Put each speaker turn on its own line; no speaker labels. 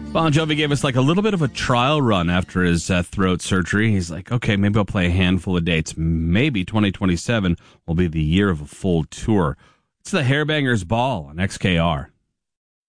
Bon Jovi gave us like a little bit of a trial run after his throat surgery. He's like, okay, maybe I'll play a handful of dates. Maybe 2027 will be the year of a full tour. It's the Hairbangers Ball on XKR.